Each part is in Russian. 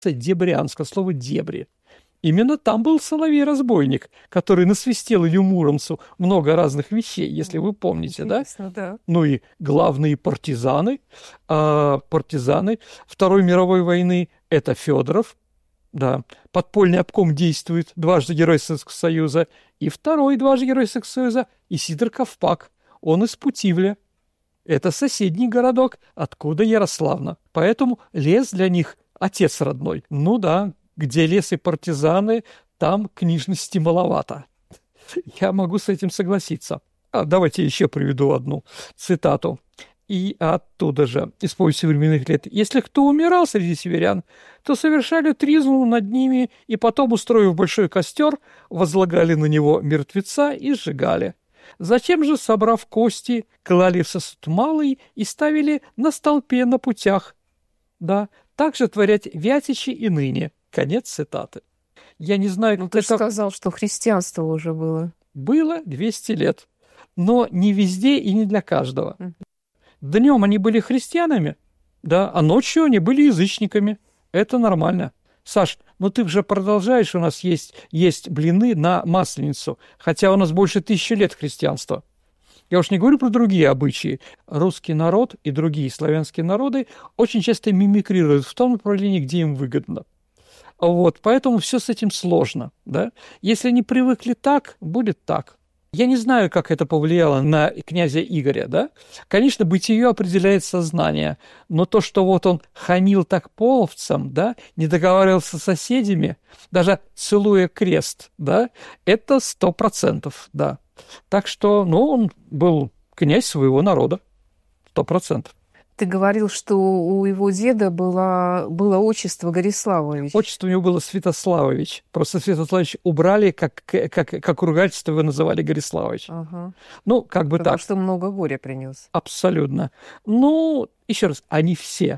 Дебрянска, слово «дебри». Именно там был соловей-разбойник, который насвистел Илью Муромцу много разных вещей, если вы помните, да? Да. Ну и главные партизаны Второй мировой войны – это Федоров, да, подпольный обком действует, дважды Герой Советского Союза, и второй дважды Герой Советского Союза – Исидор Ковпак, он из Путивля. Это соседний городок, откуда Ярославна. Поэтому лес для них – отец родной. Ну да, где лес и партизаны, там книжности маловато. Я могу с этим согласиться. Давайте еще приведу одну цитату. И оттуда же, из «Повести временных лет». «Если кто умирал среди северян, то совершали тризну над ними, и потом, устроив большой костер, возлагали на него мертвеца и сжигали. Затем же, собрав кости, клали в сосуд малый и ставили на столпе на путях. Да, так же творят вятичи и ныне». Конец цитаты. Я не знаю, как ты сказал, что христианство уже было. Было 200 лет, но не везде и не для каждого. Днем они были христианами, да, а ночью они были язычниками. Это нормально. Саш, ну ты же продолжаешь, у нас есть блины на Масленицу, хотя у нас больше 1000 лет христианства. Я уж не говорю про другие обычаи. Русский народ и другие славянские народы очень часто мимикрируют в том направлении, где им выгодно. Вот, поэтому все с этим сложно, да. Если не привыкли так, будет так. Я не знаю, как это повлияло на князя Игоря, да. Конечно, бытие определяет сознание, но то, что вот он хамил так половцам, да, не договаривался с соседями, даже целуя крест, да, это 100%, да. Так что, ну, он был князь своего народа, 100%. Ты говорил, что у его деда было отчество Гориславович. Отчество у него было Святославович. Просто Святославович убрали, как ругательство его называли Гориславович. Ага. Ну, как бы Потому так. что много горя принес. Абсолютно. Ну, еще раз, они все.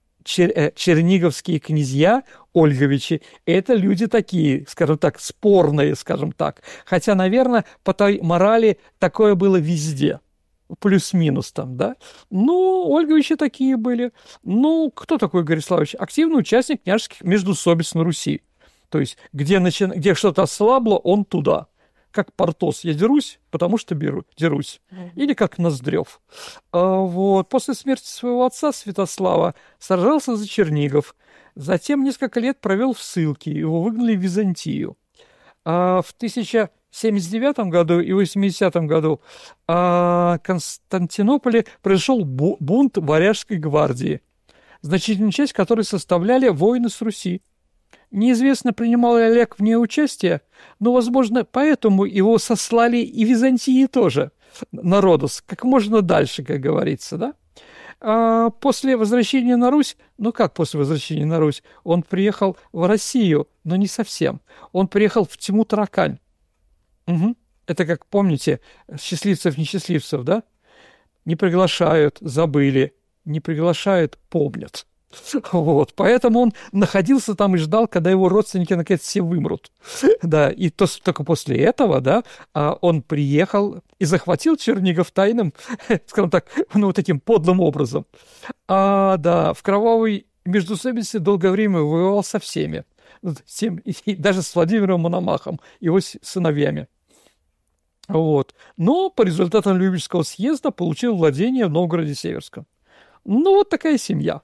Черниговские князья, Ольговичи, это люди такие, скажем так, спорные, скажем так. Хотя, наверное, по той морали такое было везде. Плюс-минус там, да. Ну, Ольговичи такие были. Ну, кто такой Гориславович? Активный участник княжеских междоусобиц на Руси. То есть, где что-то ослабло, он туда. Как Портос, я дерусь, потому что дерусь. Или как Ноздрев. Вот. После смерти своего отца Святослава сражался за Чернигов. Затем несколько лет провел в ссылке. Его выгнали в Византию. В 1079 году и 80 году в Константинополе произошел бунт Варяжской гвардии, значительную часть которой составляли воины с Руси. Неизвестно, принимал ли Олег в ней участие, но, возможно, поэтому его сослали и в Византии тоже, на Родос, как можно дальше, как говорится, да? После возвращения на Русь, ну как после возвращения на Русь, он приехал в Россию, но не совсем. Он приехал в Тьму-Таракань. Угу. Это, как помните, счастливцев-несчастливцев, да? Не приглашают, забыли, не приглашают, помнят. Вот, поэтому он находился там и ждал, когда его родственники наконец все вымрут. Да, и только после этого, да, он приехал и захватил Чернигов тайным, скажем так, ну, вот таким подлым образом. Да, в кровавой междоусобице долгое время воевал со всеми, и даже с Владимиром Мономахом, его сыновьями. Вот. Но по результатам Любечского съезда получил владение в Новгороде-Северском. Ну, вот такая семья.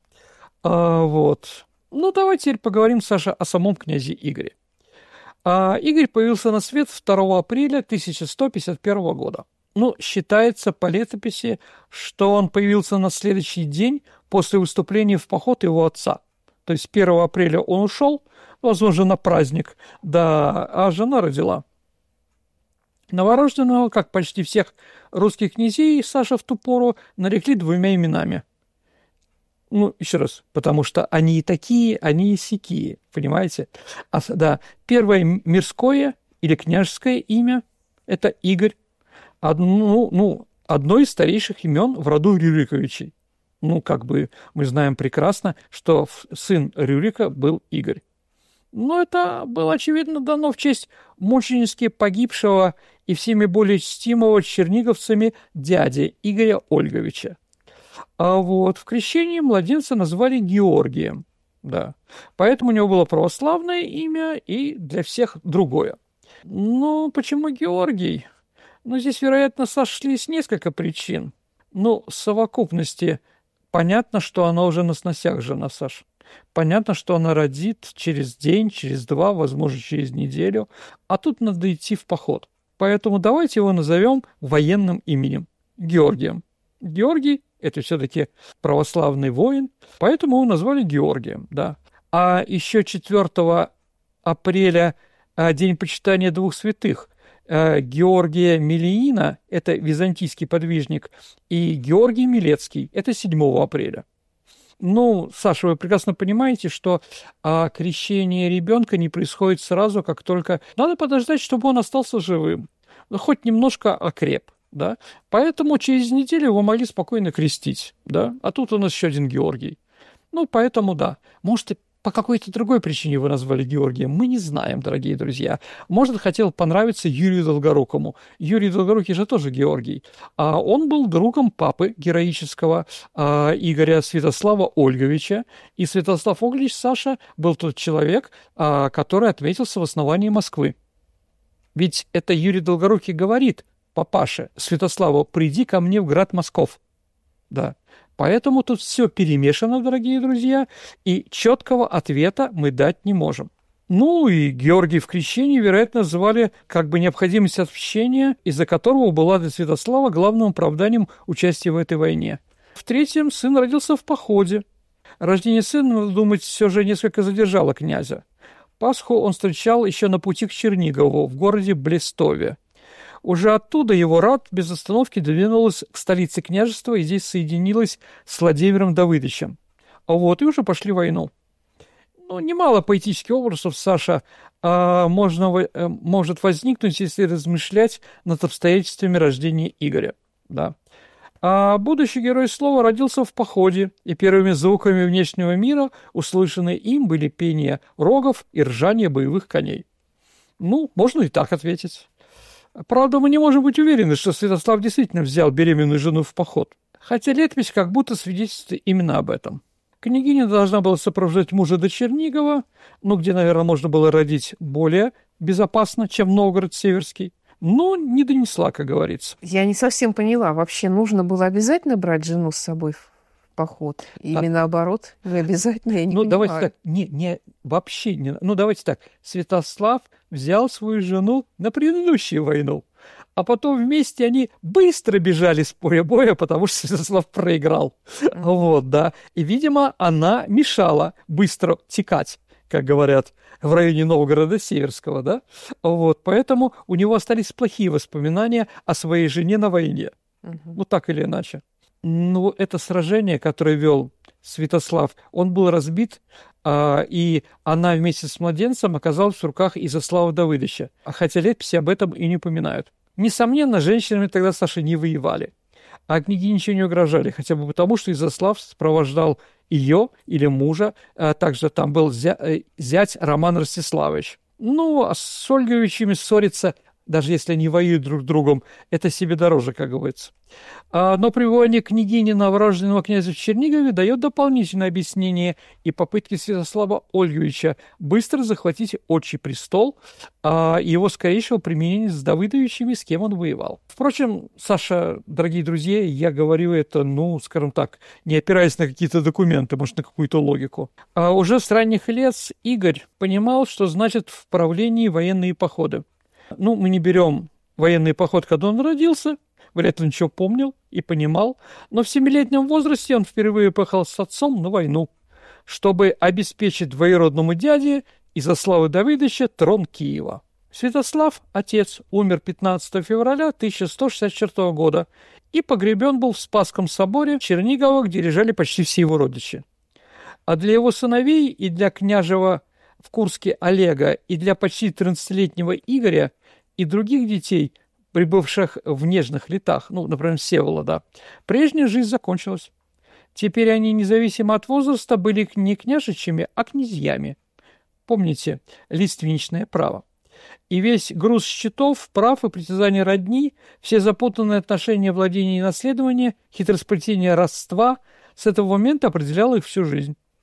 Вот. Ну, давайте теперь поговорим, Саша, о самом князе Игоре. Игорь появился на свет 2 апреля 1151 года. Ну, считается по летописи, что он появился на следующий день после выступления в поход его отца. То есть 1 апреля он ушел, возможно, на праздник, да, а жена родила. Новорожденного, как почти всех русских князей, Саша в ту пору нарекли 2 именами. Ну, еще раз, потому что они и такие, они и сякие, понимаете? Да, первое мирское или княжеское имя – это Игорь, одно из старейших имен в роду Рюриковичей. Ну, как бы мы знаем прекрасно, что сын Рюрика был Игорь. Но это было, очевидно, дано в честь мученически погибшего и всеми более чтимого черниговцами дяди Игоря Ольговича. Вот в крещении младенца назвали Георгием. да. Поэтому у него было православное имя и для всех другое. Ну, почему Георгий? Ну, здесь, вероятно, сошлись несколько причин. Ну, в совокупности понятно, что она уже на сносях жена, Саш. Понятно, что она родит через день, через два, возможно, через неделю. А тут надо идти в поход. Поэтому давайте его назовем военным именем. Георгием. Георгий – это все-таки православный воин, поэтому его назвали Георгием, да. А еще 4 апреля день почитания двух святых. Георгия Мелиина – это византийский подвижник, и Георгий Милецкий – это 7 апреля. Ну, Саша, вы прекрасно понимаете, что крещение ребенка не происходит сразу, как только... Надо подождать, чтобы он остался живым, хоть немножко окреп, да. Поэтому через неделю его могли спокойно крестить, да. А тут у нас еще один Георгий. Ну, поэтому да. Может, и по какой-то другой причине его назвали Георгием, мы не знаем, дорогие друзья. Может, хотел понравиться Юрию Долгорукому. Юрий Долгорукий же тоже Георгий. Он был другом папы героического Игоря Святослава Ольговича. И Святослав Ольгович, Саша, был тот человек, который отметился в основании Москвы. Ведь это Юрий Долгорукий говорит папаше Святославу: «Приди ко мне в град Москов». Да. Поэтому тут все перемешано, дорогие друзья, и четкого ответа мы дать не можем. Ну и Георгий в крещении, вероятно, звали как бы необходимость общения, из-за которого была для Святослава главным оправданием участия в этой войне. В-третьем, сын родился в походе. Рождение сына, надо думать, все же несколько задержало князя. Пасху он встречал еще на пути к Чернигову, в городе Блестове. Уже оттуда его рать без остановки двинулась к столице княжества и здесь соединилась с Владимиром Давыдовичем. И уже пошли в войну. Ну, немало поэтических образов, Саша, может возникнуть, если размышлять над обстоятельствами рождения Игоря. Да. А будущий герой слова родился в походе, и первыми звуками внешнего мира, услышанные им, были пение рогов и ржание боевых коней. Ну, можно и так ответить. Правда, мы не можем быть уверены, что Святослав действительно взял беременную жену в поход, хотя летопись как будто свидетельствует именно об этом. Княгиня должна была сопровождать мужа до Чернигова, где, наверное, можно было родить более безопасно, чем Новгород-Северский, но не донесла, как говорится. Я не совсем поняла, вообще нужно было обязательно брать жену с собой в поход? Или наоборот, не обязательно, я не понимаю. Давайте так, вообще не. Давайте так, Святослав взял свою жену на предыдущую войну, а потом вместе они быстро бежали с поля боя, потому что Святослав проиграл. И, видимо, она мешала быстро текать, как говорят, в районе Новгорода Северского, да? Поэтому у него остались плохие воспоминания о своей жене на войне. Так или иначе. Это сражение, которое вел Святослав, он был разбит, и она вместе с младенцем оказалась в руках Изяслава Давыдовича, хотя летописи об этом и не упоминают. Несомненно, женщинами тогда, Саша, не воевали, а княгине ничего не угрожали, хотя бы потому, что Изяслав сопровождал ее или мужа, также там был зять Роман Ростиславович. А с Ольговичами ссориться, даже если они воюют друг с другом, это себе дороже, как говорится. Но пребывание княгини новорожденного князя в Чернигове дает дополнительное объяснение и попытки Святослава Ольговича быстро захватить отчий престол и его скорейшего применения с Давыдовичами, с кем он воевал. Впрочем, Саша, дорогие друзья, я говорю это, скажем так, не опираясь на какие-то документы, может, на какую-то логику. Уже с ранних лет Игорь понимал, что значит в правлении военные походы. Мы не берем военный поход, когда он родился, вряд ли он ничего помнил и понимал, но в 7-летнем возрасте он впервые поехал с отцом на войну, чтобы обеспечить двоюродному дяде Изяславу Давыдовича трон Киева. Святослав, отец, умер 15 февраля 1164 года и погребен был в Спасском соборе Чернигова, где лежали почти все его родичи. А для его сыновей и для княжего в Курске Олега, и для почти 13-летнего Игоря, и других детей, прибывших в нежных летах, например, Всеволода, прежняя жизнь закончилась. Теперь они, независимо от возраста, были не княжичами, а князьями. Помните, лиственничное право. И весь груз счетов, прав и притязаний родни, все запутанные отношения владения и наследования, хитросплетение родства с этого момента определяло их всю жизнь.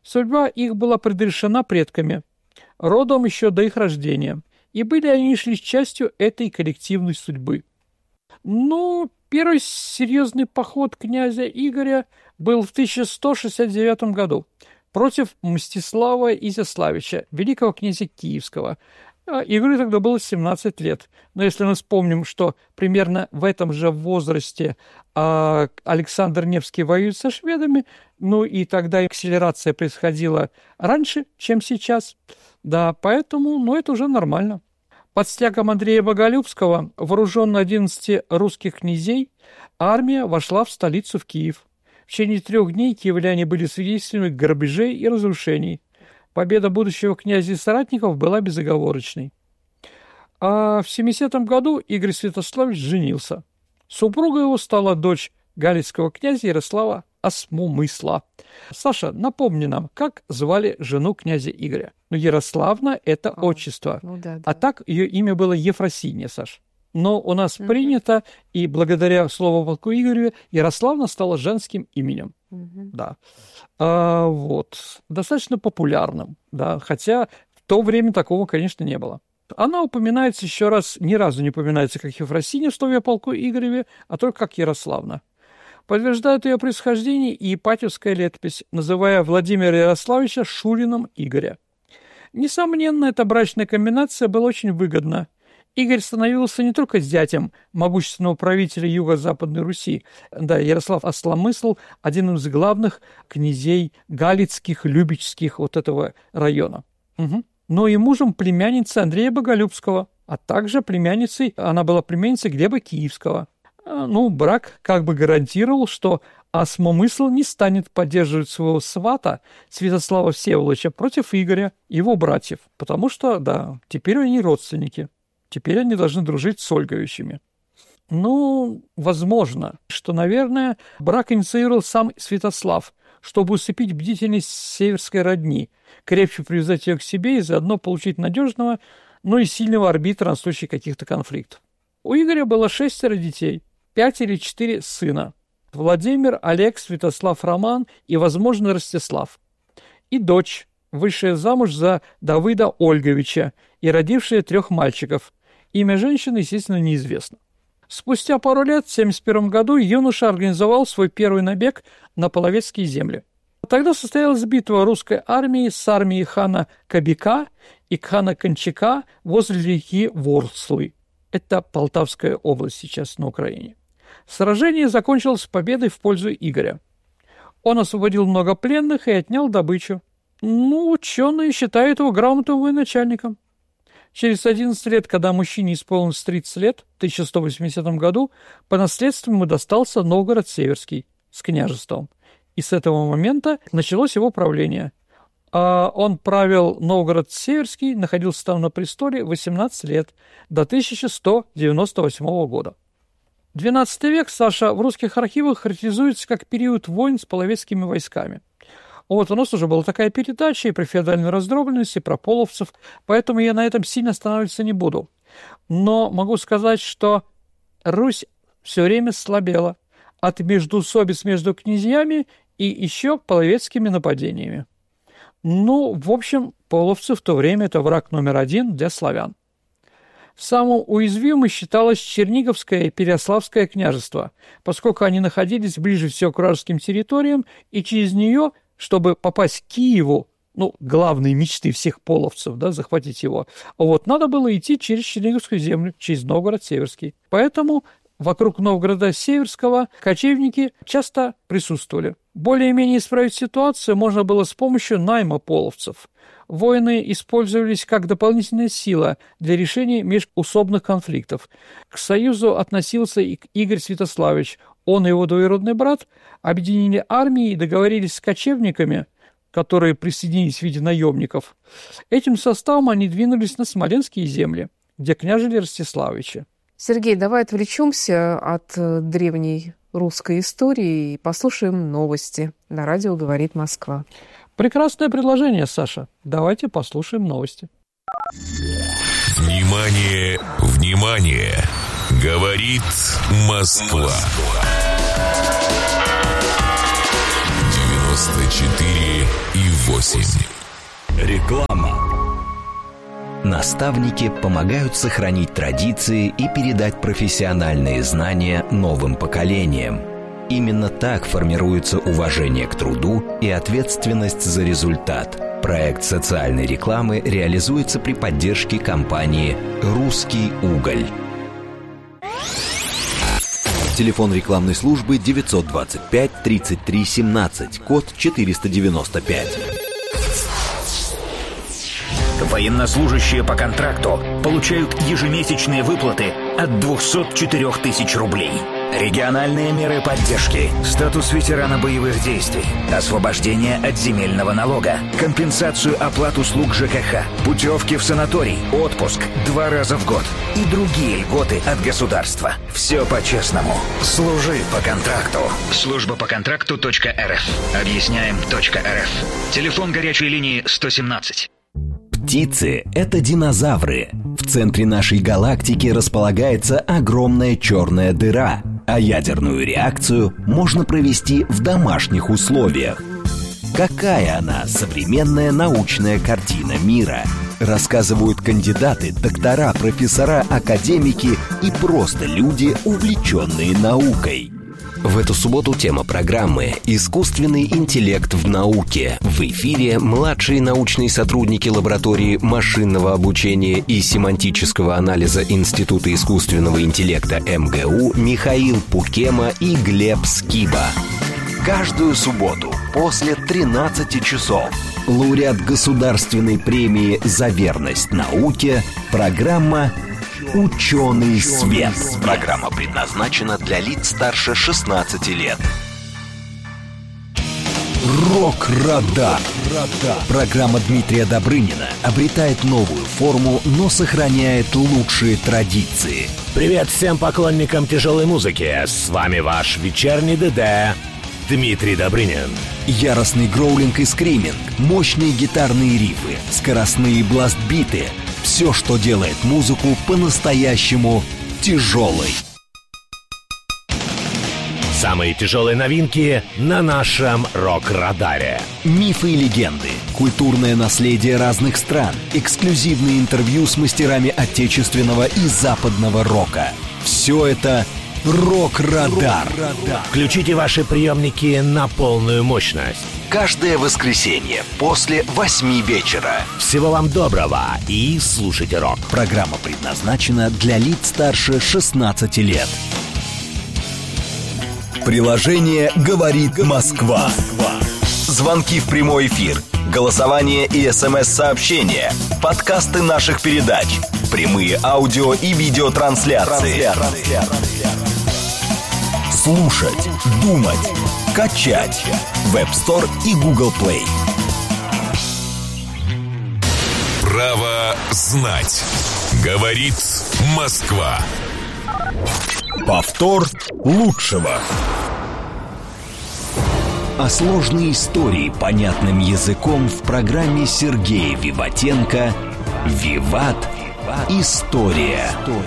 Судьба их была предрешена предками, родом еще до их рождения, и были они лишь частью этой коллективной судьбы. Но первый серьезный поход князя Игоря был в 1169 году против Мстислава Изяславича, великого князя Киевского. Игорю тогда было 17 лет. Но если мы вспомним, что примерно в этом же возрасте Александр Невский воюет со шведами, ну и тогда акселерация происходила раньше, чем сейчас, да, поэтому, это уже нормально. Под стягом Андрея Боголюбского, вооруженной 11 русских князей, армия вошла в столицу, в Киев. В течение 3 дней киевляне были свидетелями грабежей и разрушений. Победа будущего князя и соратников была безоговорочной. А в 70-м году Игорь Святославич женился. Супругой его стала дочь галицкого князя Ярослава Осмомысла. Саша, напомни нам, как звали жену князя Игоря? Ярославна – это отчество, да. А так ее имя было Ефросинья, Саш. Но у нас принято, и благодаря слову полку Игорю, Ярославна стала женским именем. Да. Достаточно популярным, да, хотя в то время такого, конечно, не было. Она упоминается еще раз, ни разу не упоминается как Ефросинья в слове о полку Игореве, а только как Ярославна. Подтверждает ее происхождение и Ипатьевская летопись, называя Владимира Ярославича Шурином Игоря. Несомненно, эта брачная комбинация была очень выгодна. Игорь становился не только зятем могущественного правителя Юго-Западной Руси, да, Ярослав Осломысл – один из главных князей галицких, любечских этого района, но и мужем племянницы Андрея Боголюбского, а также она была племянницей Глеба Киевского. Брак как бы гарантировал, что Осмомысл не станет поддерживать своего свата Святослава Всеволодовича против Игоря и его братьев, потому что, да, теперь они родственники. Теперь они должны дружить с Ольговичами. Возможно, что, наверное, брак инициировал сам Святослав, чтобы усыпить бдительность северской родни, крепче привязать ее к себе и заодно получить надежного, и сильного арбитра на случай каких-то конфликтов. У Игоря было 6 детей, 5 или 4 сына. Владимир, Олег, Святослав, Роман и, возможно, Ростислав. И дочь, вышедшая замуж за Давыда Ольговича и родившая 3 мальчиков. Имя женщины, естественно, неизвестно. Спустя пару лет, в 1971 году, юноша организовал свой первый набег на половецкие земли. Тогда состоялась битва русской армии с армией хана Кабика и хана Кончака возле реки Ворслы. Это Полтавская область сейчас на Украине. Сражение закончилось победой в пользу Игоря. Он освободил много пленных и отнял добычу. Ученые считают его грамотным военачальником. Через 11 лет, когда мужчине исполнилось 30 лет, в 1180 году, по наследству ему достался Новгород-Северский с княжеством. И с этого момента началось его правление. Он правил Новгород-Северский, находился там на престоле 18 лет, до 1198 года. XII век, Саша, в русских архивах характеризуется как период войн с половецкими войсками. У нас уже была такая передача и про феодальную раздробленность, и про половцев, поэтому я на этом сильно останавливаться не буду. Но могу сказать, что Русь все время слабела от междоусобиц между князьями и еще половецкими нападениями. В общем, половцы в то время – это враг номер 1 для славян. Самым уязвимым считалось Черниговское и Переяславское княжество, поскольку они находились ближе всего к вражеским территориям, и через нее, чтобы попасть к Киеву, главные мечты всех половцев, да, захватить его, надо было идти через Черниговскую землю, через Новгород-Северский. Поэтому вокруг Новгорода Северского кочевники часто присутствовали. Более-менее исправить ситуацию можно было с помощью найма половцев. Воины использовались как дополнительная сила для решения межусобных конфликтов. К союзу относился и Игорь Святославич. Он и его двоюродный брат объединили армии и договорились с кочевниками, которые присоединились в виде наемников. Этим составом они двинулись на Смоленские земли, где княжили Ростиславичи. Сергей, давай отвлечемся от древней русской истории и послушаем новости. На радио «Говорит Москва». Прекрасное предложение, Саша. Давайте послушаем новости. Внимание, внимание! Говорит Москва. 94,8. 8. Реклама. Наставники помогают сохранить традиции и передать профессиональные знания новым поколениям. Именно так формируется уважение к труду и ответственность за результат. Проект социальной рекламы реализуется при поддержке компании «Русский уголь». Телефон рекламной службы 925 33 17, код 495. Военнослужащие по контракту получают ежемесячные выплаты от 204 тысяч рублей. Региональные меры поддержки, статус ветерана боевых действий, освобождение от земельного налога, компенсацию оплат услуг ЖКХ, путевки в санаторий, отпуск 2 раза в год и другие льготы от государства. Все по-честному. Служи по контракту. Служба по контракту.рф. Объясняем.рф. Телефон горячей линии 117. Птицы – это динозавры. В центре нашей галактики располагается огромная черная дыра, а ядерную реакцию можно провести в домашних условиях. Какая она, современная научная картина мира? Рассказывают кандидаты, доктора, профессора, академики и просто люди, увлеченные наукой. В эту субботу тема программы «Искусственный интеллект в науке». В эфире младшие научные сотрудники лаборатории машинного обучения и семантического анализа Института искусственного интеллекта МГУ Михаил Пукема и Глеб Скиба. Каждую субботу после 13 часов лауреат государственной премии «За верность науке» программа «Ученый свет». Программа предназначена для лиц старше 16 лет. Рок-радар. Программа Дмитрия Добрынина обретает новую форму, но сохраняет лучшие традиции. Привет всем поклонникам тяжелой музыки. С вами ваш вечерний ДД Дмитрий Добрынин. Яростный гроулинг и скриминг, мощные гитарные рифы, скоростные бластбиты — все, что делает музыку по-настоящему тяжелой. Самые тяжелые новинки на нашем рок-радаре. Мифы и легенды, культурное наследие разных стран, эксклюзивные интервью с мастерами отечественного и западного рока. Все это «Рок-радар». Включите ваши приемники на полную мощность. Каждое воскресенье после 8 вечера. Всего вам доброго и слушайте рок. Программа предназначена для лиц старше 16 лет. Приложение «Говорит Москва». Звонки в прямой эфир, голосование и СМС-сообщения, подкасты наших передач, прямые аудио и видеотрансляции. Слушать, думать, качать. В App Store и Google Play. Право знать. Говорит Москва. Повтор лучшего. А сложные истории понятным языком в программе Сергея Виватенко «Виват. История».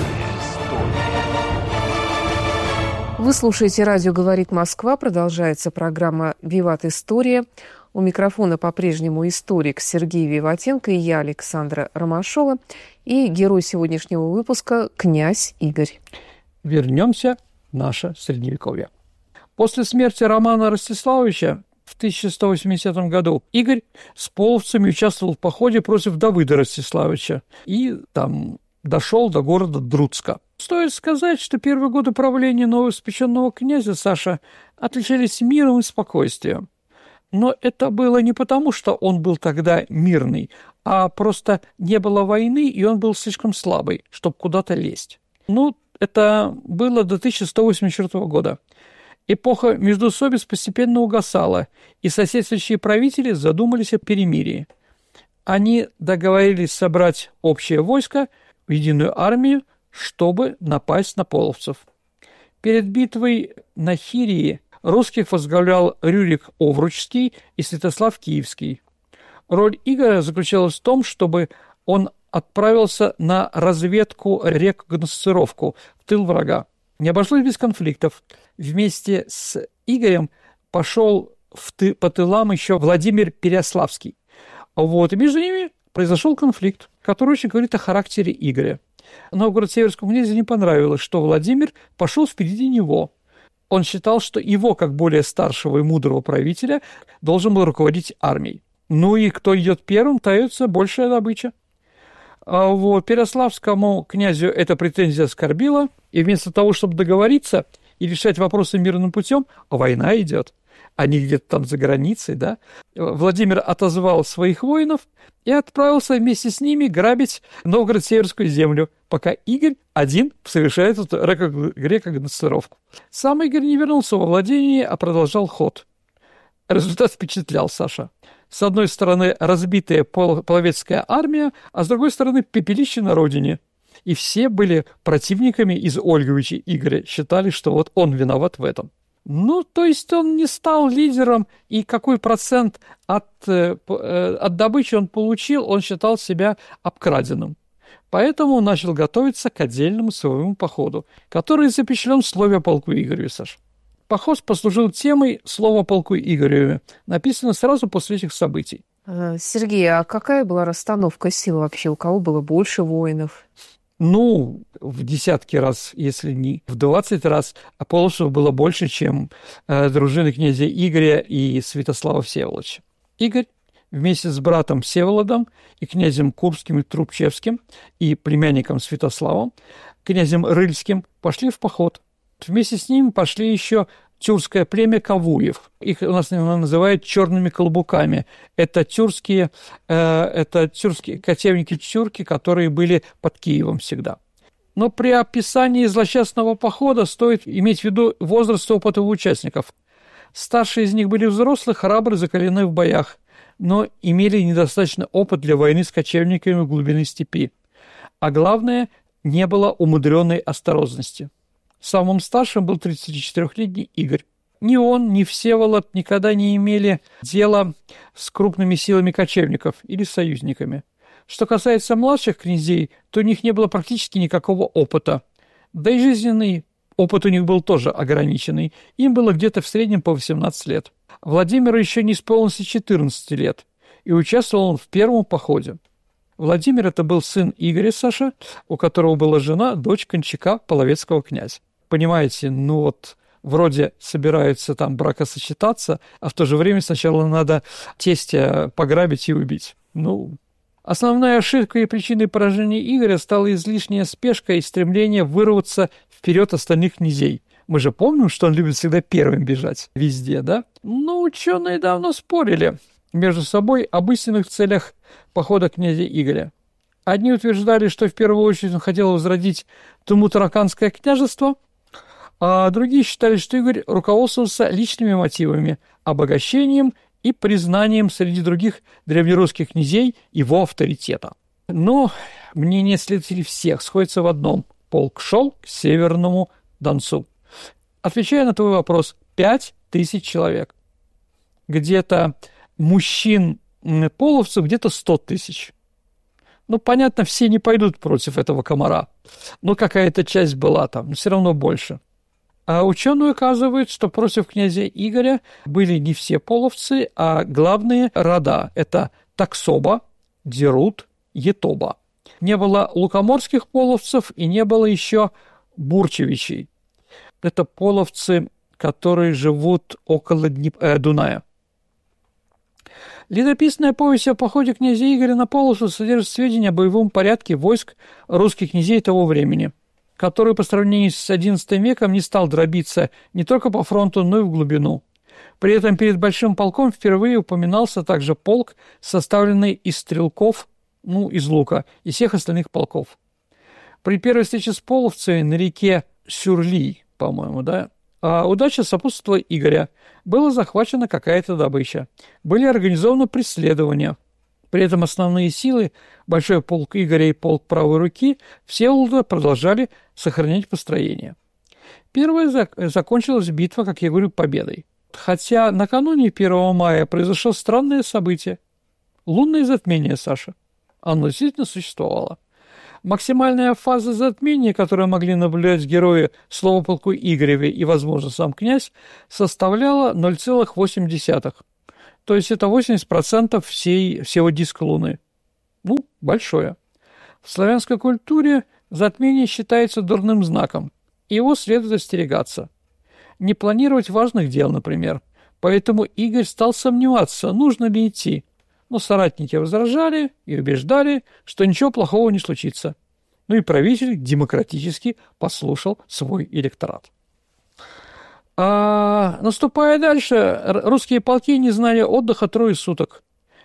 Вы слушаете радио «Говорит Москва». Продолжается программа «Виват. История». У микрофона по-прежнему историк Сергей Виватенко и я, Александра Ромашова, и герой сегодняшнего выпуска князь Игорь. Вернемся в наше Средневековье. После смерти Романа Ростиславича в 1180 году Игорь с половцами участвовал в походе против Давыда Ростиславича и там дошел до города Друцка. Стоит сказать, что первые годы правления новоиспеченного князя Саша отличались миром и спокойствием. Но это было не потому, что он был тогда мирный, а просто не было войны, и он был слишком слабый, чтобы куда-то лезть. Это было до 1184 года. Эпоха междоусобиц постепенно угасала, и соседствующие правители задумались о перемирии. Они договорились собрать общее войско в единую армию, чтобы напасть на половцев. Перед битвой на Хирии русских возглавлял Рюрик Овручский и Святослав Киевский. Роль Игоря заключалась в том, чтобы он отправился на рекогносцировку в тыл врага. Не обошлось без конфликтов. Вместе с Игорем пошел по тылам еще Владимир Переяславский. Вот, и между ними произошел конфликт, который очень говорит о характере Игоря. Новгород-Северскому князю не понравилось, что Владимир пошел впереди него. Он считал, что его, как более старшего и мудрого правителя, должен был руководить армией. Ну и кто идет первым, дается большая добыча. А вот Переяславскому князю эта претензия оскорбила, и вместо того, чтобы договориться и решать вопросы мирным путем, война идет. Они где-то там за границей, да? Владимир отозвал своих воинов и отправился вместе с ними грабить Новгород-Северскую землю, пока Игорь один совершает эту греко-гносцировку. Сам Игорь не вернулся во владение, а продолжал ход. Результат впечатлял, Саша. С одной стороны, разбитая половецкая армия, а с другой стороны, пепелище на родине. И все были противниками из Ольговича Игоря, считали, что вот он виноват в этом. Ну, то есть он не стал лидером, и какой процент от добычи он получил, он считал себя обкраденным. Поэтому он начал готовиться к отдельному своему походу, который запечатлен в слове о полку Игореве, Саша. Поход послужил темой слова о полку Игореве, написано сразу после этих событий. Сергей, а какая была расстановка сил вообще? У кого было больше воинов? Ну, в десятки раз, если не в 20 раз, половцев было больше, чем дружины князя Игоря и Святослава Всеволодовича. Игорь вместе с братом Всеволодом и князем Курбским и Трубчевским и племянником Святославом, князем Рыльским, пошли в поход. Вместе с ними пошли еще тюркское племя Кавуев. Их у нас называют черными колбуками. Это тюркские кочевники-тюрки, которые были под Киевом всегда. Но при описании злосчастного похода стоит иметь в виду возраст и опыт участников. Старшие из них были взрослые, храбры, закалены в боях, но имели недостаточно опыт для войны с кочевниками в глубины степи. А главное, не было умудренной осторожности. Самым старшим был 34-летний Игорь. Ни он, ни Всеволод никогда не имели дела с крупными силами кочевников или союзниками. Что касается младших князей, то у них не было практически никакого опыта. Да и жизненный опыт у них был тоже ограниченный. Им было где-то в среднем по 18 лет. Владимиру еще не исполнилось 14 лет, и участвовал он в первом походе. Владимир – это был сын Игоря, Саша, у которого была жена, дочь Кончака, половецкого князя. Понимаете, ну вот вроде собираются там бракосочетаться, а в то же время сначала надо тестя пограбить и убить. Ну, основной ошибкой и причиной поражения Игоря стала излишняя спешка и стремление вырваться вперед остальных князей. Мы же помним, что он любит всегда первым бежать везде, да? Ну, ученые давно спорили между собой об истинных целях похода князя Игоря. Одни утверждали, что в первую очередь он хотел возродить Туму-Тараканское княжество, а другие считали, что Игорь руководствовался личными мотивами, обогащением и признанием среди других древнерусских князей его авторитета. Но мнения следователей всех сходятся в одном – полк шел к Северному Донцу. Отвечая на твой вопрос, 5000 человек. Где-то мужчин-половцев где-то 100 тысяч. Ну, понятно, все не пойдут против этого комара, но какая-то часть была там, но все равно больше. А ученые указывают, что против князя Игоря были не все половцы, а главные рода. Это Таксоба, Дерут, Етоба. Не было лукоморских половцев и не было еще бурчевичей. Это половцы, которые живут около Дуная. Летописная повесть о походе князя Игоря на Полосу содержит сведения о боевом порядке войск русских князей того времени, который по сравнению с XI веком не стал дробиться не только по фронту, но и в глубину. При этом перед Большим полком впервые упоминался также полк, составленный из стрелков, из лука, и всех остальных полков. При первой встрече с половцами на реке Сюрли, по-моему, да, удача сопутствовала Игоря. Была захвачена какая-то добыча. Были организованы преследования. При этом основные силы, большой полк Игоря и полк правой руки, Всеволода продолжали сохранять построение. Первая закончилась битва, как я говорю, победой. Хотя накануне 1 мая произошло странное событие. Лунное затмение, Саша. Оно действительно существовало. Максимальная фаза затмения, которую могли наблюдать герои слова полку Игореве и, возможно, сам князь, составляла 0,8. То есть это 80% всего диска Луны. Ну, большое. В славянской культуре затмение считается дурным знаком. Его следует остерегаться. Не планировать важных дел, например. Поэтому Игорь стал сомневаться, нужно ли идти. Но соратники возражали и убеждали, что ничего плохого не случится. Ну и правитель демократически послушал свой электорат. Наступая дальше, русские полки не знали отдыха 3 суток.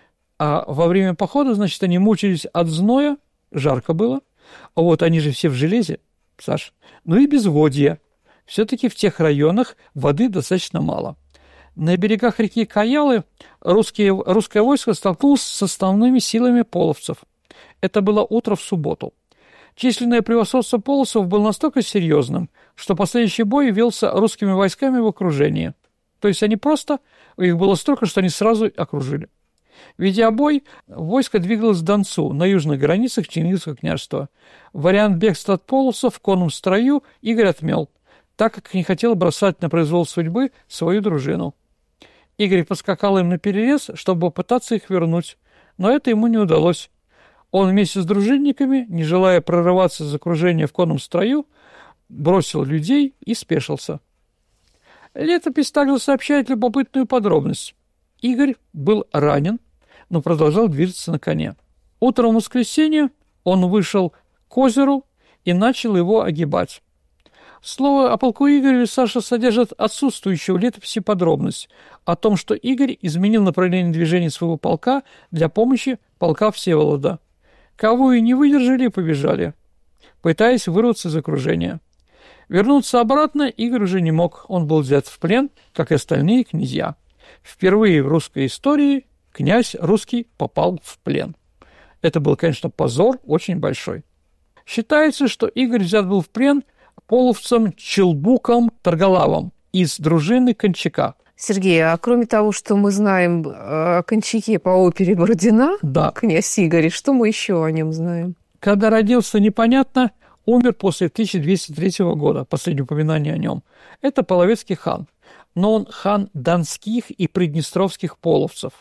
А во время похода, значит, они мучились от зноя, жарко было. А вот они же все в железе, Саш. Ну и безводья. Все-таки в тех районах воды достаточно мало. На берегах реки Каялы русское войско столкнулось с основными силами половцев. Это было утро в субботу. Численное превосходство половцев было настолько серьезным, что последующий бой велся русскими войсками в окружении. То есть их было столько, что они сразу окружили. Ведя бой, войско двигалось к Донцу, на южных границах Чингисского княжества. Вариант бегства от половцев в конном строю Игорь отмел, так как не хотел бросать на произвол судьбы свою дружину. Игорь поскакал им наперерез, чтобы попытаться их вернуть, но это ему не удалось. Он вместе с дружинниками, не желая прорываться из окружения в конном строю, бросил людей и спешился. Летопись также сообщает любопытную подробность. Игорь был ранен, но продолжал двигаться на коне. Утром в воскресенье он вышел к озеру и начал его огибать. Слово о полку Игореве, Саша, содержит отсутствующую в летописи подробность о том, что Игорь изменил направление движения своего полка для помощи полка Всеволода. Кого и не выдержали, побежали, пытаясь вырваться из окружения. Вернуться обратно Игорь уже не мог, он был взят в плен, как и остальные князья. Впервые в русской истории князь русский попал в плен. Это был, конечно, позор очень большой. Считается, что Игорь взят был в плен половцем Челбуком Таргалавом из дружины Кончака. Сергей, а кроме того, что мы знаем о Кончаке по опере Бородина, да, князь Игорь, что мы еще о нем знаем? Когда родился, непонятно, умер после 1203 года, последнее упоминание о нем. Это половецкий хан, но он хан донских и приднестровских половцев.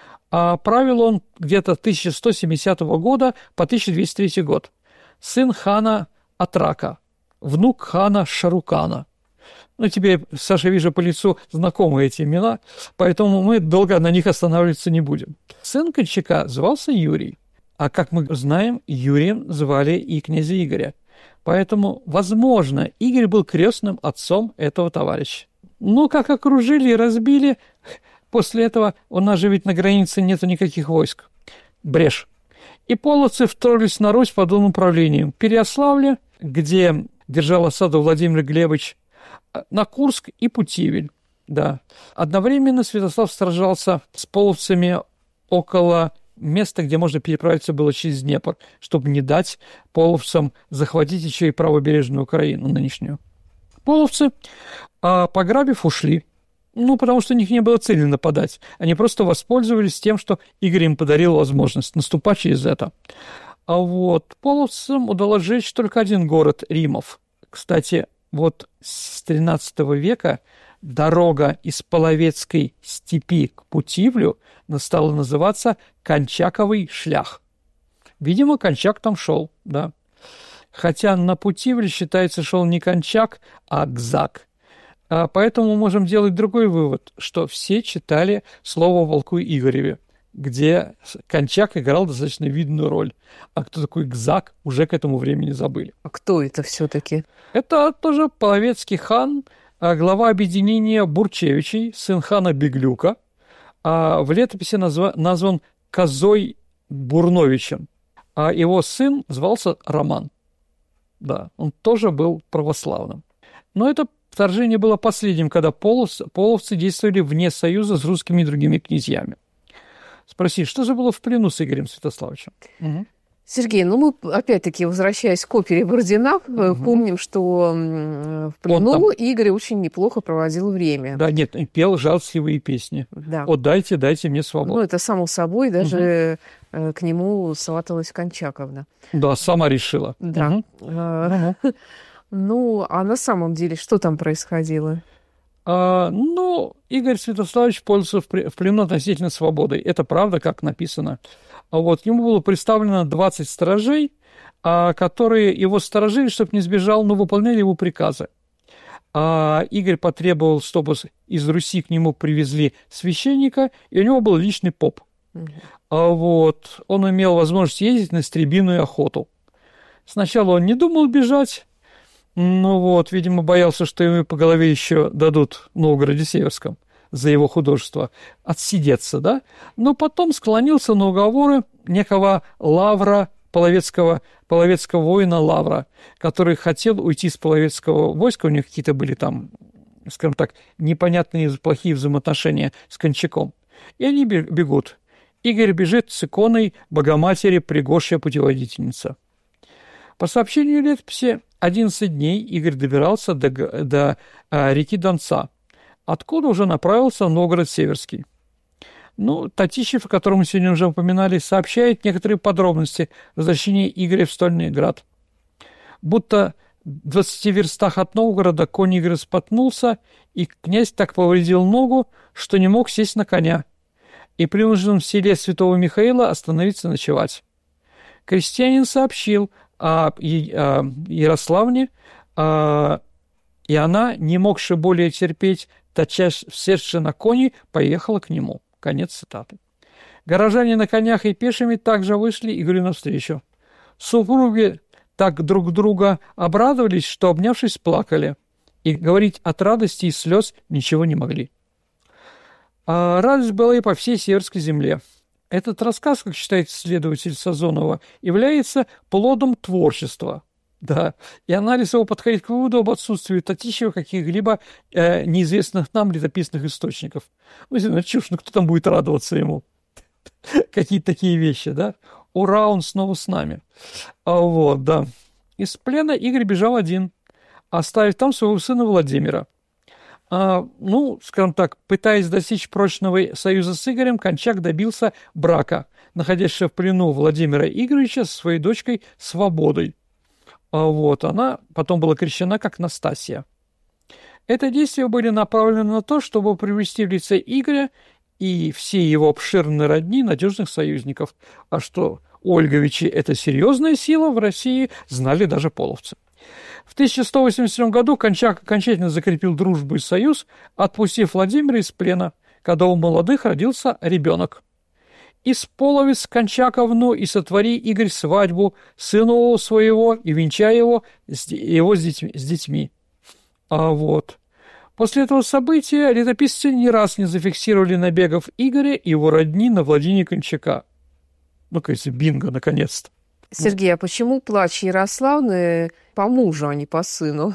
А правил он где-то 1170 года по 1203 год. Сын хана Атрака, внук хана Шарукана. Ну, тебе, Саша, вижу по лицу знакомы эти имена, поэтому мы долго на них останавливаться не будем. Сын Кончака звался Юрий, а, как мы знаем, Юрием звали и князя Игоря. Поэтому, возможно, Игорь был крестным отцом этого товарища. Но как окружили и разбили, после этого у нас же ведь на границе нету никаких войск. Брешь. И половцы вторглись на Русь под управлением Переяславля, где держал осаду Владимир Глебович, на Курск и Путивль. Да. Одновременно Святослав сражался с половцами около места, где можно переправиться было через Днепр, чтобы не дать половцам захватить еще и правобережную Украину нынешнюю. Половцы, пограбив, ушли. Ну, потому что у них не было цели нападать. Они просто воспользовались тем, что Игорь им подарил возможность наступать через это. А вот половцам удалось сжечь только один город – Римов. Кстати, вот с XIII века дорога из Половецкой степи к Путивлю стала называться Кончаковый шлях. Видимо, Кончак там шел, да. Хотя на Путивль, считается, шел не Кончак, а Гзак. Поэтому мы можем делать другой вывод, что все читали слово о полку Игореве, где Кончак играл достаточно видную роль. А кто такой Гзак, уже к этому времени забыли. А кто это все-таки? Это тоже половецкий хан, глава объединения Бурчевичей, сын хана Беглюка. В летописи назван Козой Бурновичем. А его сын звался Роман. Да, он тоже был православным. Но это вторжение было последним, когда половцы действовали вне союза с русскими и другими князьями. Спроси, что же было в плену с Игорем Святославовичем? Угу. Сергей, мы опять-таки, возвращаясь к опере Бородина, помним, что в плену Игорь очень неплохо проводил время. Да, нет, пел жалостливые песни. Да. Вот дайте мне свободу. Это само собой, даже к нему сваталась Кончаковна. Да, сама решила. Да. А на самом деле, что там происходило? Игорь Святославович пользовался в плену относительно свободой. Это правда, как написано. Ему было представлено 20 сторожей, которые его сторожили, чтобы не сбежал, но выполняли его приказы. Игорь потребовал, чтобы из Руси к нему привезли священника, и у него был личный поп. Он имел возможность ездить на стребиную охоту. Сначала он не думал бежать, видимо, боялся, что ему по голове еще дадут в Новгороде Северском за его художество, отсидеться, да? Но потом склонился на уговоры некого Лавра, половецкого воина Лавра, который хотел уйти с половецкого войска, у них какие-то были там, скажем так, непонятные, плохие взаимоотношения с Кончаком. И они бегут. Игорь бежит с иконой Богоматери Пригожья путеводительница. По сообщению летописи, 11 дней Игорь добирался до реки Донца, откуда уже направился в Новгород-Северский. Татищев, о котором мы сегодня уже упоминали, сообщает некоторые подробности возвращения Игоря в Стольный Град. Будто в 20 верстах от Новгорода конь Игоря споткнулся, и князь так повредил ногу, что не мог сесть на коня, и принужден в селе Святого Михаила остановиться ночевать. Крестьянин сообщил о Ярославне, и она, не могши более терпеть, тотчас севши на кони, поехала к нему. Конец цитаты. Горожане на конях и пешими также вышли Игорю навстречу. Супруги так друг друга обрадовались, что, обнявшись, плакали, и говорить от радости и слез ничего не могли. Радость была и по всей Северской земле. Этот рассказ, как считает исследователь Сазонова, является плодом творчества. Да, и анализ его подходит к выводу об отсутствии Татищева каких-либо неизвестных нам летописных источников. Чушь, кто там будет радоваться ему? Какие-то такие вещи, да? Ура, он снова с нами. Да. Из плена Игорь бежал один, оставив там своего сына Владимира. Скажем так, пытаясь достичь прочного союза с Игорем, Кончак добился брака, находящегося в плену Владимира Игоревича со своей дочкой Свободой. Она потом была крещена как Настасья. Это действия были направлены на то, чтобы привести в лице Игоря и все его обширные родни надежных союзников. А что Ольговичи – это серьезная сила в России, знали даже половцы. В 1187 году Кончак окончательно закрепил дружбу и союз, отпустив Владимира из плена, когда у молодых родился ребенок. «Исполовец Кончаковну и сотвори, Игорь, свадьбу сыну своего и венчай его с детьми». После этого события летописцы ни раз не зафиксировали набегов Игоря и его родни на владение Кончака. Кажется, бинго, наконец-то. Сергей, а почему плач Ярославны по мужу, а не по сыну?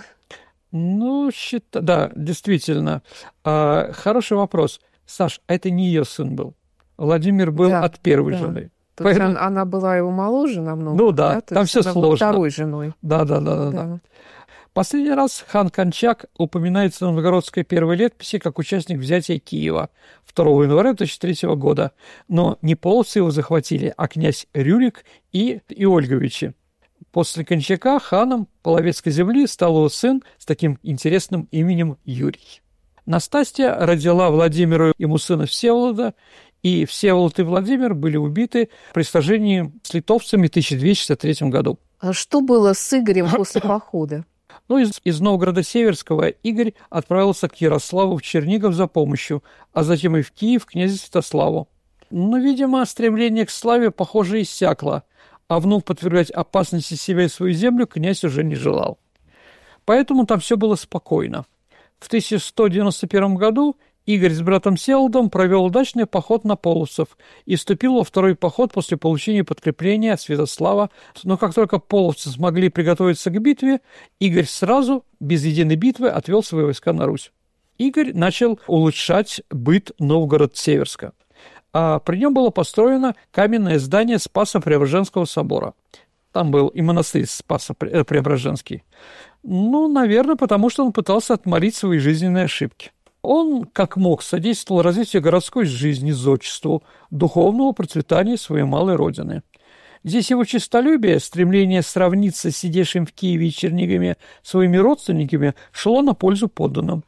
Да, действительно. Хороший вопрос. Саш, а это не ее сын был. Владимир был от первой жены. То есть она была его моложе намного? Там все сложно. Второй женой. Да. Последний раз хан Кончак упоминается в новгородской первой летописи как участник взятия Киева 2 января 2003 года. Но не половцы его захватили, а князь Рюрик и Ольговичи. После Кончака ханом половецкой земли стал его сын с таким интересным именем Юрий. Настасья родила Владимиру ему сына Всеволода, и Всеволод и Владимир были убиты при сражении с литовцами в 1263 году. А что было с Игорем после похода? Из Новгорода Северского Игорь отправился к Ярославу в Чернигов за помощью, а затем и в Киев к князю Святославу. Но, видимо, стремление к славе, похоже, иссякло, а вновь подвергать опасности себя и свою землю князь уже не желал. Поэтому там все было спокойно. В 1191 году Игорь с братом Всеволодом провел удачный поход на половцев и вступил во второй поход после получения подкрепления от Святослава. Но как только половцы смогли приготовиться к битве, Игорь сразу, без единой битвы, отвел свои войска на Русь. Игорь начал улучшать быт Новгород-Северска. а при нем было построено каменное здание Спасо-Преображенского собора. Там был и монастырь Спасо-Преображенский. Ну, наверное, потому что он пытался отмолить свои жизненные ошибки. Он, как мог, содействовал развитию городской жизни, зодчеству, духовному процветанию своей малой родины. Здесь его честолюбие, стремление сравниться с сидевшим в Киеве и Чернигове своими родственниками шло на пользу подданным.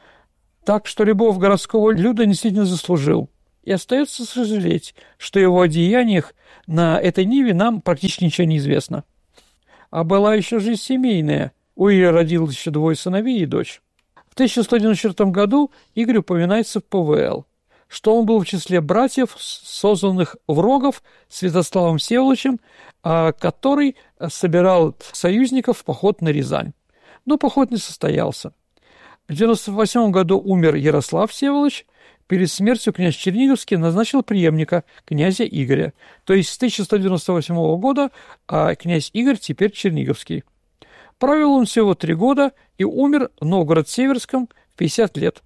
Так что любовь городского люда действительно заслужил. И остается сожалеть, что о его деяниях на этой ниве нам практически ничего не известно. А была еще жизнь семейная. У Игоря родилось еще 2 сыновей и дочь. В 1194 году Игорь упоминается в ПВЛ, что он был в числе братьев, созванных в Рогов Святославом Всеволодовичем, который собирал союзников в поход на Рязань. Но поход не состоялся. В 1998 году умер Ярослав Всеволодович. Перед смертью князь Черниговский назначил преемника, князя Игоря. То есть с 1198 года князь Игорь теперь Черниговский. Правил он всего 3 года и умер в Новгород-Северском в 50 лет.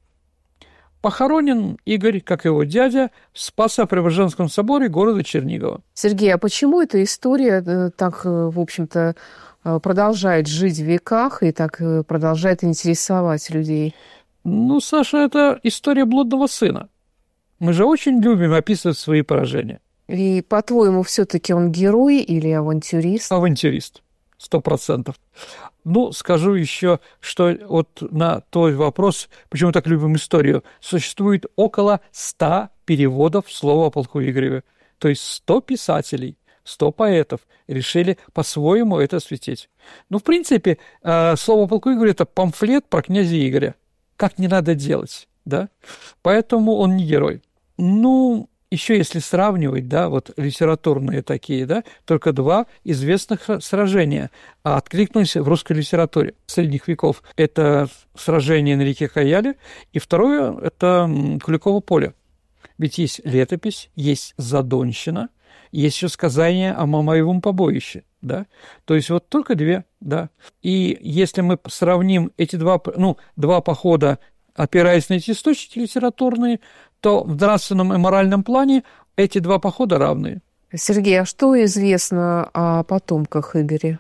Похоронен Игорь, как его дядя, в Спасо-Преображенском соборе города Чернигова. Сергей, а почему эта история так, в общем-то, продолжает жить в веках и так продолжает интересовать людей? Ну, Саша, это история блудного сына. Мы же очень любим описывать свои поражения. И, по-твоему, все-таки он герой или авантюрист? Авантюрист. 100%. Ну, скажу еще, что вот на твой вопрос, почему мы так любим историю, существует около 100 переводов слова о полку Игореве. То есть 100 писателей, 100 поэтов решили по-своему это осветить. Ну, в принципе, слово о полку Игореве – это памфлет про князя Игоря. Как не надо делать, да? Поэтому он не герой. Ну, еще если сравнивать, да, вот литературные такие, да, только 2 известных сражения откликнулись в русской литературе средних веков. Это сражение на реке Хаяле, и второе – это Куликово поле. Ведь есть летопись, есть Задонщина, есть еще сказание о Мамаевом побоище, да. То есть вот только 2, да. И если мы сравним эти 2 похода, опираясь на эти источники литературные, то в нравственном и моральном плане эти 2 похода равны. Сергей, а что известно о потомках Игоря?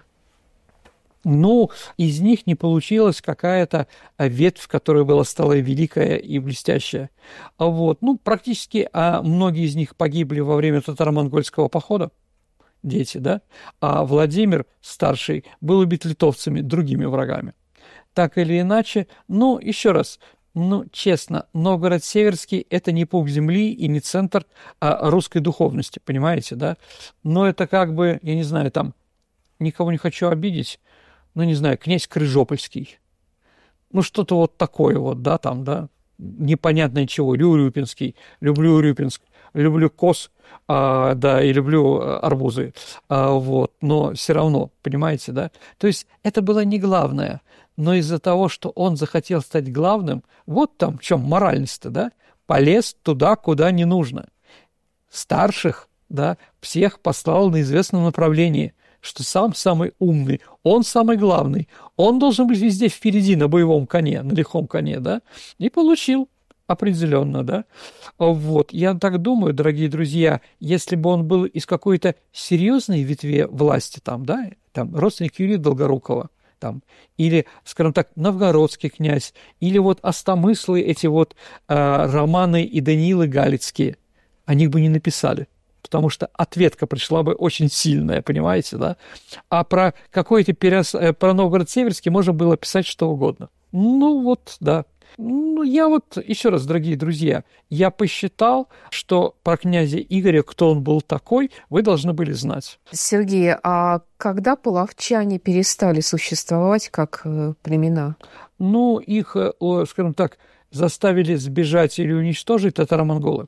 Ну, из них не получилась какая-то ветвь, которая стала великая и блестящая. Ну, практически многие из них погибли во время татаро-монгольского похода, дети, да? А Владимир, старший, был убит литовцами, другими врагами. Так или иначе, еще раз, честно, Новгород-Северский – это не пуп земли и не центр русской духовности, понимаете, да? Но это как бы, я не знаю, там, никого не хочу обидеть, не знаю, князь Крыжопольский. Что-то вот такое вот, да, там, да, непонятное чего, Урюпинский, люблю Урюпинск, люблю коз, да, и люблю арбузы, но все равно, понимаете, да? То есть это было не главное, но из-за того, что он захотел стать главным, вот там в чем моральность-то, да, полез туда, куда не нужно. Старших, да, всех послал на известном направлении, что сам самый умный, он самый главный, он должен быть везде впереди на боевом коне, на лихом коне, да, и получил определенно, да. Я так думаю, дорогие друзья, если бы он был из какой-то серьезной ветви власти, там, да, там, родственник Юрия Долгорукова, там, или, скажем так, новгородский князь, или вот остомыслы эти вот Романы и Даниилы Галицкие, о них бы не написали. Потому что ответка пришла бы очень сильная, понимаете, да? А про какой-то про Новгород-Северский можно было писать что угодно. Да. Я еще раз, дорогие друзья, я посчитал, что про князя Игоря, кто он был такой, вы должны были знать. Сергей, а когда половчане перестали существовать как племена? Их, скажем так, заставили сбежать или уничтожить татаро-монголы.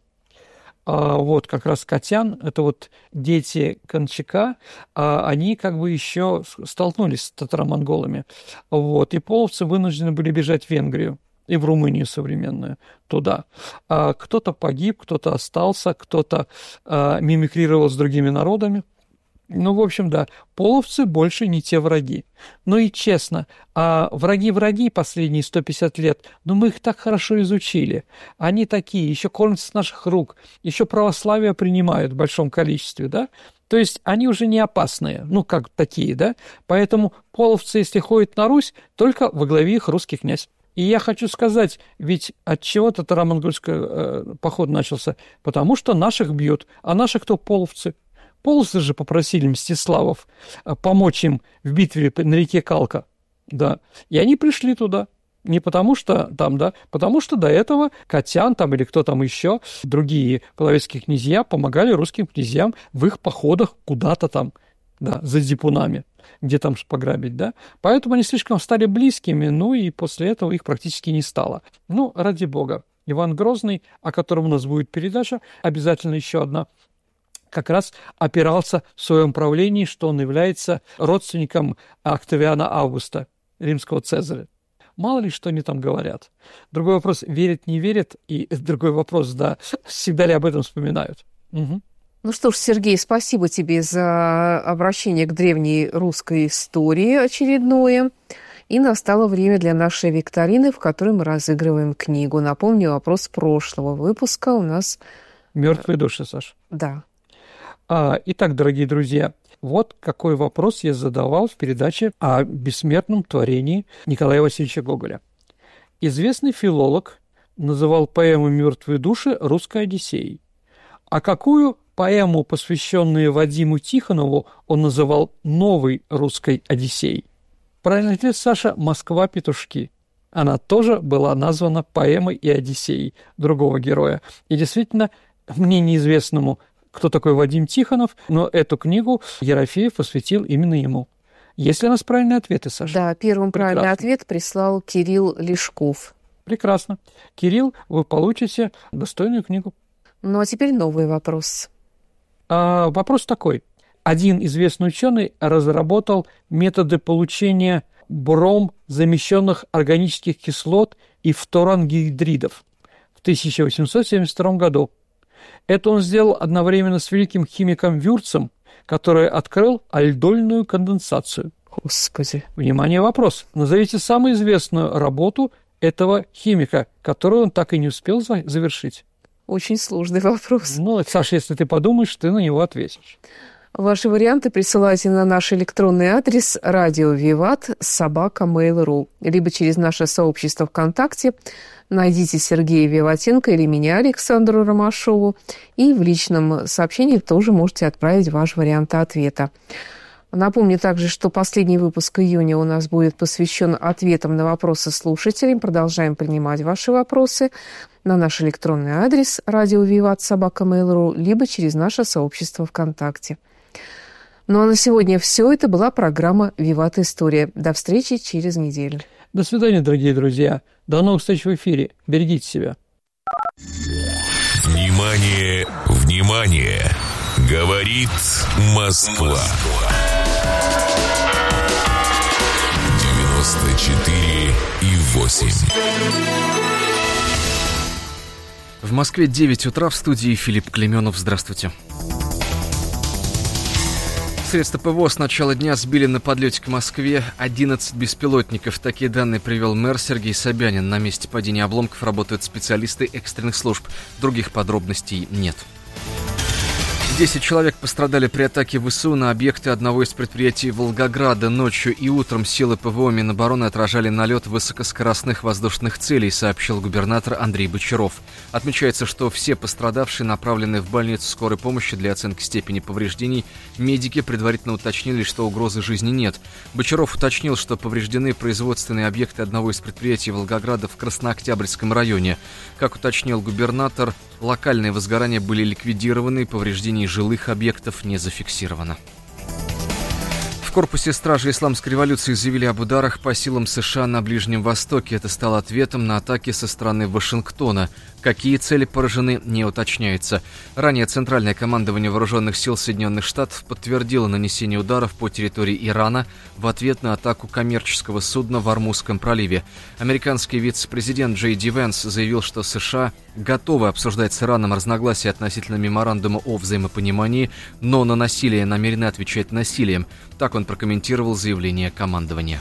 Как раз Катян, это вот дети Кончака, они как бы еще столкнулись с татаро-монголами. И половцы вынуждены были бежать в Венгрию и в Румынию современную, туда. Кто-то погиб, кто-то остался, кто-то мимикрировал с другими народами. Ну, в общем, да, половцы больше не те враги. Ну и честно, враги последние 150 лет, мы их так хорошо изучили. Они такие, еще кормятся с наших рук, еще православие принимают в большом количестве, да? То есть они уже не опасные, как такие, да? Поэтому половцы, если ходят на Русь, только во главе их русский князь. И я хочу сказать, ведь от чего татаро-монгольский поход начался? Потому что наших бьют, а наши кто? Половцы. Половцы же попросили Мстиславов помочь им в битве на реке Калка, да, и они пришли туда. Не потому что там, да, потому что до этого Катян там или кто там еще, другие половецкие князья помогали русским князьям в их походах куда-то там, да, за зипунами, где там пограбить, да. Поэтому они слишком стали близкими, и после этого их практически не стало. Ради бога. Иван Грозный, о котором у нас будет передача, обязательно еще одна, как раз опирался в своем правлении, что он является родственником Октавиана Августа, римского Цезаря. Мало ли, что они там говорят. Другой вопрос, верят, не верят, и другой вопрос, да, всегда ли об этом вспоминают. Угу. Ну что ж, Сергей, спасибо тебе за обращение к древней русской истории очередное. И настало время для нашей викторины, в которой мы разыгрываем книгу. Напомню, вопрос прошлого выпуска у нас... «Мертвые души», Саша. Да. Итак, дорогие друзья, вот какой вопрос я задавал в передаче о бессмертном творении Николая Васильевича Гоголя. Известный филолог называл поэму «Мертвые души» русской Одиссеей. А какую поэму, посвященную Вадиму Тихонову, он называл новой русской Одиссеей? Правильный ответ, Саша, «Москва-петушки». Она тоже была названа поэмой и Одиссеей другого героя. И действительно, мне неизвестному, кто такой Вадим Тихонов, но эту книгу Ерофеев посвятил именно ему. Есть ли у нас правильные ответы, Саша? Да, первым правильный ответ прислал Кирилл Лешков. Прекрасно. Кирилл, вы получите достойную книгу. Ну, а теперь новый вопрос. Вопрос такой. Один известный ученый разработал методы получения бром замещенных органических кислот и фторангидридов в 1872 году. Это он сделал одновременно с великим химиком Вюрцем, который открыл альдольную конденсацию. Господи. Внимание, вопрос. Назовите самую известную работу этого химика, которую он так и не успел завершить. Очень сложный вопрос. Саша, если ты подумаешь, ты на него ответишь. Ваши варианты присылайте на наш электронный адрес radiovivat@mail.ru, либо через наше сообщество ВКонтакте. Найдите Сергея Виватенко или меня, Александру Ромашову, и в личном сообщении тоже можете отправить ваш вариант ответа. Напомню также, что последний выпуск июня у нас будет посвящен ответам на вопросы слушателей. Продолжаем принимать ваши вопросы на наш электронный адрес radiovivat@mail.ru, либо через наше сообщество ВКонтакте. Ну а на сегодня все. Это была программа «Виват История». До встречи через неделю. До свидания, дорогие друзья. До новых встреч в эфире. Берегите себя. Внимание, внимание! Говорит Москва. 94,8. В Москве 9 утра, в студии Филипп Клеменов. Здравствуйте. Средства ПВО с начала дня сбили на подлете к Москве 11 беспилотников. Такие данные привел мэр Сергей Собянин. На месте падения обломков работают специалисты экстренных служб. Других подробностей нет. 10 человек пострадали при атаке ВСУ на объекты одного из предприятий Волгограда. Ночью и утром силы ПВО Минобороны отражали налет высокоскоростных воздушных целей, сообщил губернатор Андрей Бочаров. Отмечается, что все пострадавшие направлены в больницу скорой помощи для оценки степени повреждений. Медики предварительно уточнили, что угрозы жизни нет. Бочаров уточнил, что повреждены производственные объекты одного из предприятий Волгограда в Краснооктябрьском районе. Как уточнил губернатор, локальные возгорания были ликвидированы, повреждений жилых объектов не зафиксировано. В корпусе стражи исламской революции заявили об ударах по силам США на Ближнем Востоке. Это стало ответом на атаки со стороны Вашингтона. Какие цели поражены, не уточняется. Ранее Центральное командование Вооруженных сил Соединенных Штатов подтвердило нанесение ударов по территории Ирана в ответ на атаку коммерческого судна в Ормузском проливе. Американский вице-президент Джей Ди Венс заявил, что США готовы обсуждать с Ираном разногласия относительно меморандума о взаимопонимании, но на насилие намерены отвечать насилием. Так он прокомментировал заявление командования.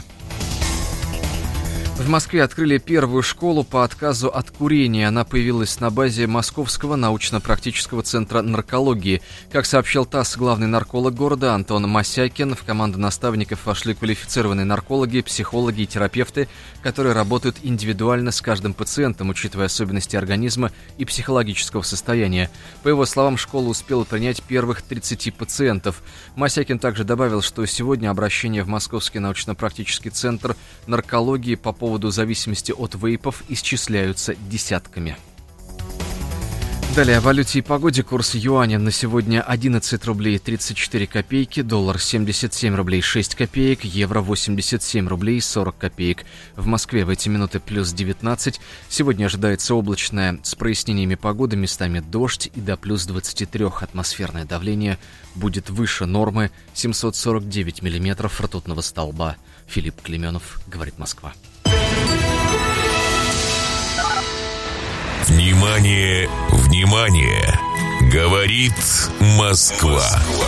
В Москве открыли первую школу по отказу от курения. Она появилась на базе Московского научно-практического центра наркологии. Как сообщил ТАСС, главный нарколог города Антон Мосякин, в команду наставников вошли квалифицированные наркологи, психологи и терапевты, которые работают индивидуально с каждым пациентом, учитывая особенности организма и психологического состояния. По его словам, школа успела принять первых 30 пациентов. Мосякин также добавил, что сегодня обращения в Московский научно-практический центр наркологии по поводу зависимости от вейпов исчисляются десятками. Далее о валюте и погоде. Курс юаня на сегодня 11 рублей 34 копейки, доллар 77 рублей 6 копеек, евро 87 рублей 40 копеек. В Москве в эти минуты плюс 19. Сегодня ожидается облачная с прояснениями погоды, местами дождь и до плюс 23. Атмосферное давление будет выше нормы 749 миллиметров ртутного столба. Филипп Клеменов, говорит Москва. Внимание, внимание! Говорит Москва.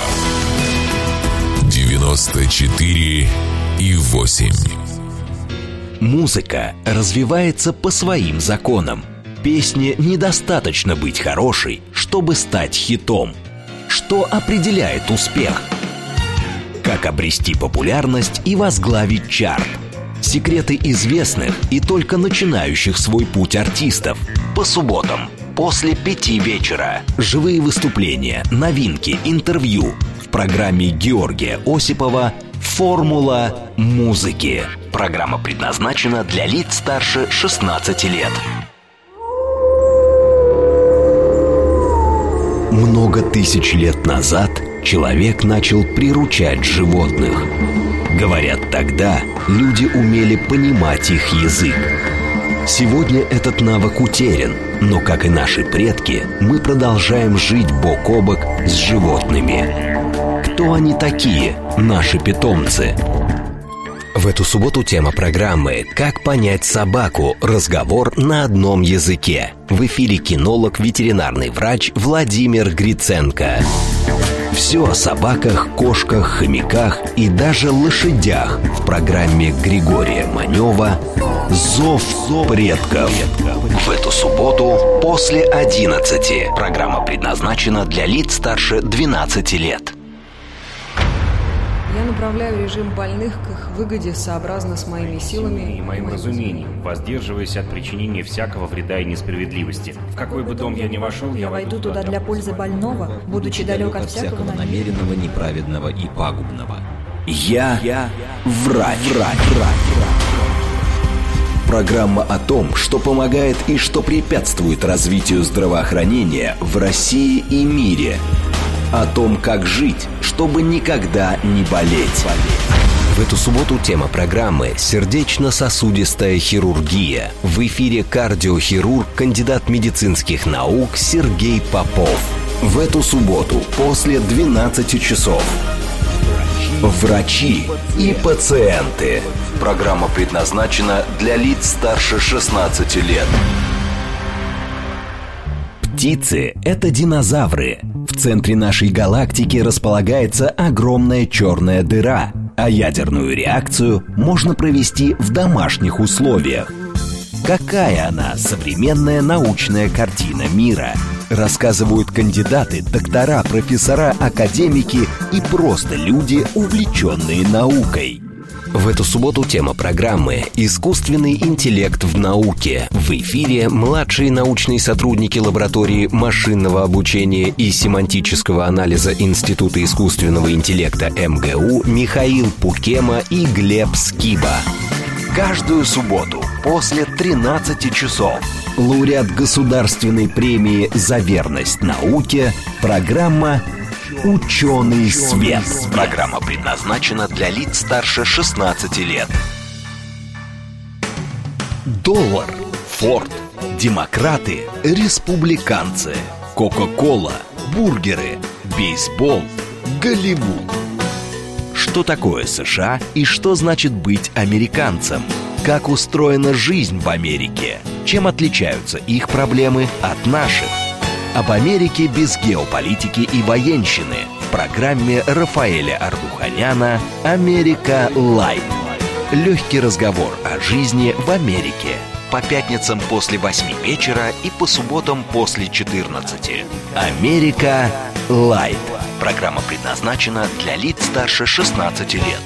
94,8. Музыка развивается по своим законам. Песне недостаточно быть хорошей, чтобы стать хитом. Что определяет успех? Как обрести популярность и возглавить чарт? Секреты известных и только начинающих свой путь артистов. По субботам после 5 вечера. Живые выступления, новинки, интервью. В программе Георгия Осипова «Формула музыки». Программа предназначена для лиц старше 16 лет. Много тысяч лет назад человек начал приручать животных. Говорят, тогда люди умели понимать их язык. Сегодня этот навык утерян, но, как и наши предки, мы продолжаем жить бок о бок с животными. Кто они такие, наши питомцы? В эту субботу тема программы «Как понять собаку. Разговор на одном языке». В эфире кинолог, ветеринарный врач Владимир Гриценко. Все о собаках, кошках, хомяках и даже лошадях в программе Григория Манева «Зов предков». В эту субботу после 11. Программа предназначена для лиц старше 12 лет. Я направляю режим больных к их выгоде сообразно с моими силами и моим разумением, воздерживаясь от причинения всякого вреда и несправедливости. В какой бы дом я ни вошел, я войду туда для пользы больного, будучи далек от всякого намеренного, неправедного и пагубного. Я врач. Программа о том, что помогает и что препятствует развитию здравоохранения в России и мире. О том, как жить, чтобы никогда не болеть. В эту субботу тема программы «Сердечно-сосудистая хирургия». В эфире кардиохирург, кандидат медицинских наук Сергей Попов. В эту субботу после 12 часов. Врачи и пациенты. Программа предназначена для лиц старше 16 лет. Птицы – это динозавры. В центре нашей галактики располагается огромная черная дыра, а ядерную реакцию можно провести в домашних условиях. Какая она, современная научная картина мира? Рассказывают кандидаты, доктора, профессора, академики и просто люди, увлеченные наукой. В эту субботу тема программы «Искусственный интеллект в науке». В эфире младшие научные сотрудники лаборатории машинного обучения и семантического анализа Института искусственного интеллекта МГУ Михаил Пукема и Глеб Скиба. Каждую субботу после 13 часов лауреат государственной премии «За верность науке» программа «Ученый свет». Программа предназначена для лиц старше 16 лет. Доллар, Форд, демократы, республиканцы, Кока-кола, бургеры, бейсбол, Голливуд. Что такое США и что значит быть американцем? Как устроена жизнь в Америке? Чем отличаются их проблемы от наших? Об Америке без геополитики и военщины в программе Рафаэля Ардуханяна «Америка Лайт». Легкий разговор о жизни в Америке. По пятницам после 8 вечера и по субботам после 14. «Америка Лайт». Программа предназначена для лиц старше 16 лет.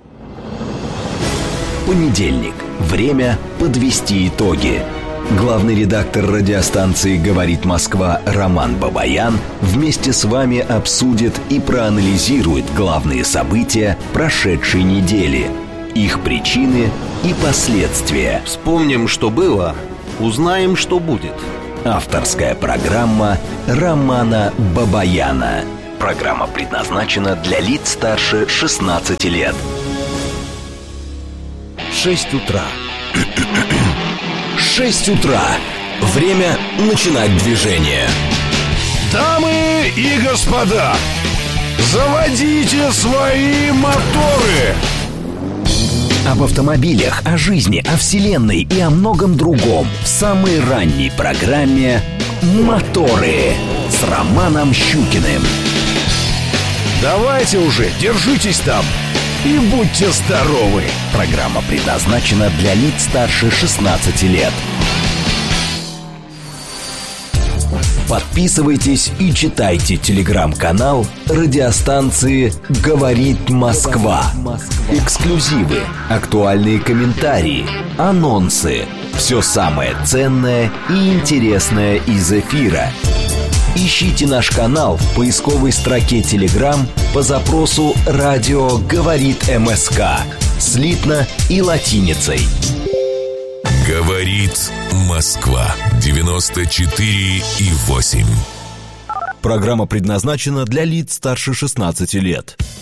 Понедельник. Время подвести итоги. Главный редактор радиостанции «Говорит Москва» Роман Бабаян вместе с вами обсудит и проанализирует главные события прошедшей недели, их причины и последствия. Вспомним, что было, узнаем, что будет. Авторская программа Романа Бабаяна. Программа предназначена для лиц старше 16 лет. 6 утра. 6 утра. Время начинать движение. Дамы и господа, заводите свои моторы! Об автомобилях, о жизни, о вселенной и о многом другом в самой ранней программе «Моторы» с Романом Щукиным. Давайте уже, держитесь там и будьте здоровы. Программа предназначена для лиц старше 16 лет. Подписывайтесь и читайте телеграм-канал радиостанции «Говорит Москва». Эксклюзивы, актуальные комментарии, анонсы. Все самое ценное и интересное из эфира. Ищите наш канал в поисковой строке Telegram по запросу «Радио говорит МСК» слитно и латиницей. Говорит Москва 94,8. Программа предназначена для лиц старше 16 лет.